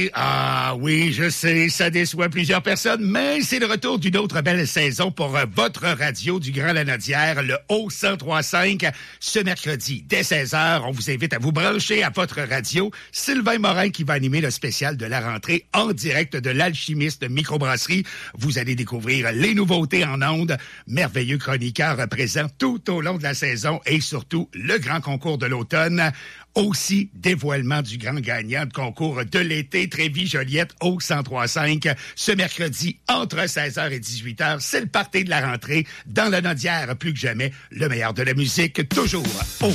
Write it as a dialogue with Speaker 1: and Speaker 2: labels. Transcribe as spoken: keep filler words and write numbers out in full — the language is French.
Speaker 1: Ah oui, je sais, ça déçoit plusieurs personnes, mais c'est le retour d'une autre belle saison pour euh, votre radio du Grand Lanaudière, le Haut cent trois virgule cinq. Ce mercredi, dès seize heures, on vous invite à vous brancher à votre radio. Sylvain Morin qui va animer le spécial de la rentrée en direct de l'Alchimiste Microbrasserie. Vous allez découvrir les nouveautés en ondes, merveilleux chroniqueurs présents tout au long de la saison et surtout le grand concours de l'automne. Aussi, dévoilement du grand gagnant de concours de l'été, Trévis-Joliette, au cent trois virgule cinq. Ce mercredi, entre seize heures et dix-huit heures, c'est le party de la rentrée. Dans la Lanaudière, plus que jamais, le meilleur de la musique, toujours au